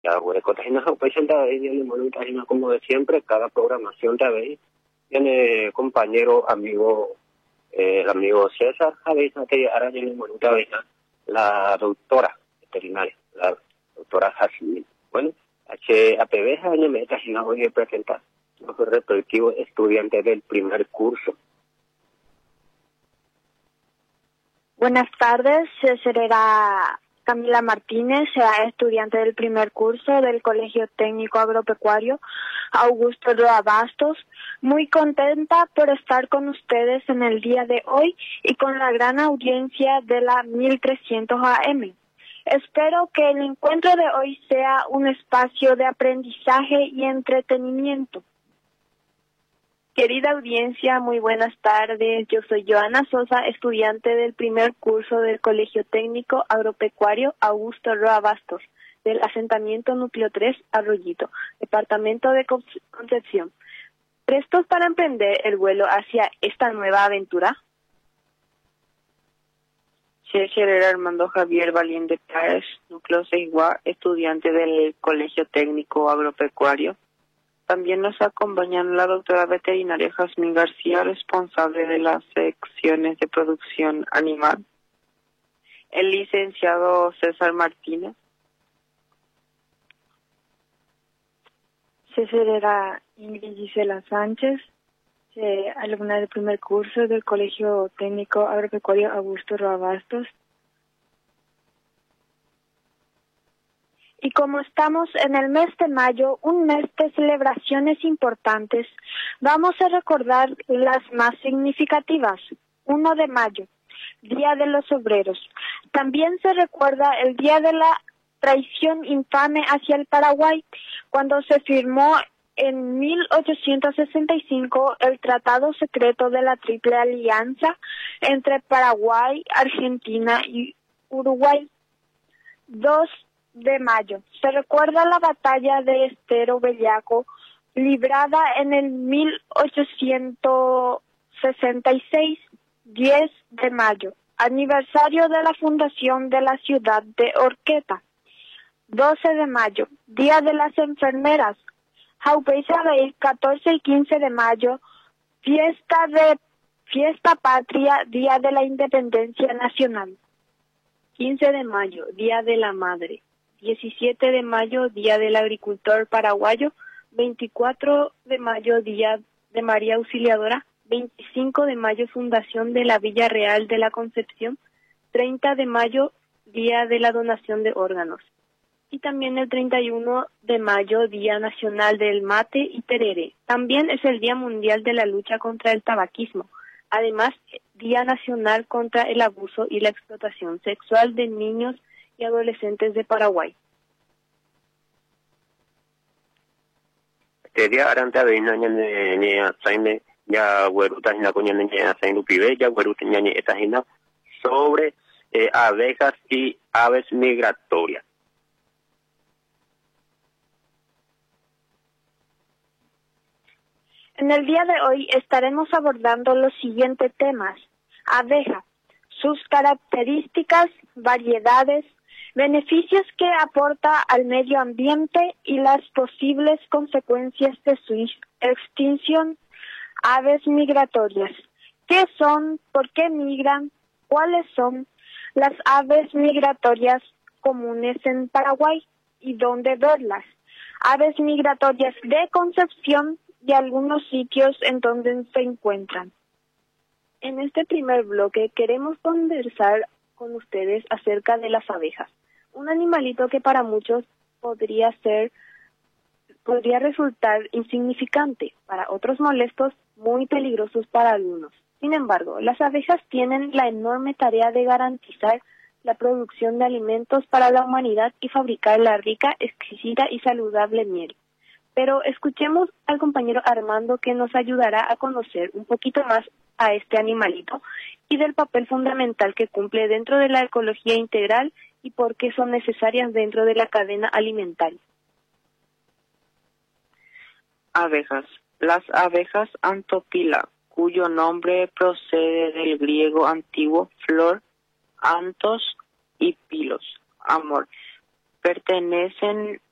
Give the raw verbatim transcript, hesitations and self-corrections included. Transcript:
Ya, bueno, contenido presenta viene monitoreando como de siempre, cada programación de vez tiene compañero, amigo, eh, el amigo César, a veces ahora tiene monitoreando la doctora veterinaria, la doctora Jasmine. Bueno, H A P B año me está hoy presentar los respectivos estudiantes del primer curso. Buenas tardes, será Camila Martínez, será estudiante del primer curso del Colegio Técnico Agropecuario Augusto Roa Bastos. Muy contenta por estar con ustedes en el día de hoy y con la gran audiencia de la mil trescientos A M. Espero que el encuentro de hoy sea un espacio de aprendizaje y entretenimiento. Querida audiencia, muy buenas tardes. Yo soy Joana Sosa, estudiante del primer curso del Colegio Técnico Agropecuario Augusto Roa Bastos, del asentamiento Núcleo tres, Arroyito, departamento de Concepción. ¿Prestos para emprender el vuelo hacia esta nueva aventura? César era Armando Javier Valiente Páez, Núcleo seis U A, estudiante del Colegio Técnico Agropecuario. También nos acompañan la doctora veterinaria Jasmine García, responsable de las secciones de producción animal, el licenciado César Martínez. César era Ingrid Gisela Sánchez, eh, alumna del primer curso del Colegio Técnico Agropecuario Augusto Roa Bastos. Y como estamos en el mes de mayo, un mes de celebraciones importantes, vamos a recordar las más significativas. primero de mayo, Día de los Obreros. También se recuerda el Día de la Traición Infame hacia el Paraguay, cuando se firmó en mil ochocientos sesenta y cinco el Tratado Secreto de la Triple Alianza entre Paraguay, Argentina y Uruguay. dos de mayo. Se recuerda la batalla de Estero Bellaco, librada en el mil ochocientos sesenta y seis. diez de mayo. Aniversario de la fundación de la ciudad de Horqueta. doce de mayo. Día de las Enfermeras. Jaupey-Sabey, catorce y quince de mayo. Fiesta de Fiesta Patria, Día de la Independencia Nacional. quince de mayo, Día de la Madre. diecisiete de mayo, Día del Agricultor Paraguayo. veinticuatro de mayo, Día de María Auxiliadora. veinticinco de mayo, Fundación de la Villa Real de la Concepción. treinta de mayo, Día de la Donación de Órganos. Y también el treinta y uno de mayo, Día Nacional del Mate y Tereré. También es el Día Mundial de la Lucha contra el Tabaquismo. Además, Día Nacional contra el Abuso y la Explotación Sexual de Niños y Adolescentes de Paraguay. Este día arante avena ñane ñe saine ya güerutas na coña ñe saine pibe ya güerutas ñe esta gina sobre eh, abejas y aves migratorias. En el día de hoy estaremos abordando los siguientes temas: abeja, sus características, variedades, beneficios que aporta al medio ambiente y las posibles consecuencias de su extinción. Aves migratorias. ¿Qué son? ¿Por qué migran? ¿Cuáles son las aves migratorias comunes en Paraguay y dónde verlas? Aves migratorias de Concepción y algunos sitios en donde se encuentran. En este primer bloque queremos conversar con ustedes acerca de las abejas, un animalito que para muchos podría ser, podría resultar insignificante, para otros molestos, muy peligrosos para algunos. Sin embargo, las abejas tienen la enorme tarea de garantizar la producción de alimentos para la humanidad y fabricar la rica, exquisita y saludable miel. Pero escuchemos al compañero Armando, que nos ayudará a conocer un poquito más a este animalito y del papel fundamental que cumple dentro de la ecología integral y por qué son necesarias dentro de la cadena alimentaria. Abejas. Las abejas Antopila, cuyo nombre procede del griego antiguo flor, antos y pilos, amor, pertenecen